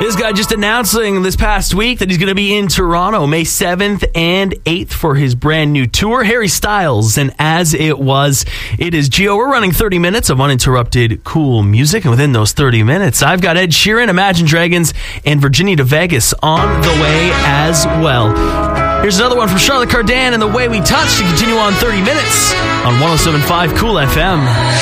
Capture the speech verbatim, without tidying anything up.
This guy just announcing this past week that he's going to be in Toronto May seventh and eighth for his brand new tour. Harry Styles and As It Was. It is Gio. We're running thirty minutes of uninterrupted cool music. And within those thirty minutes, I've got Ed Sheeran, Imagine Dragons, and Virginia to Vegas on the way as well. Here's another one from Charlotte Cardin and The Way We Touch to continue on thirty minutes on one oh seven point five Cool F M.